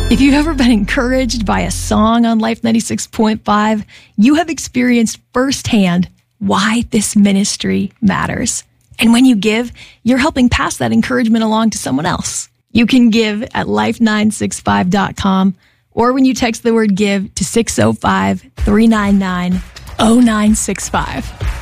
If you've ever been encouraged by a song on Life 96.5, you have experienced firsthand why this ministry matters. And when you give, you're helping pass that encouragement along to someone else. You can give at life965.com or when you text the word give to 605-399-0965.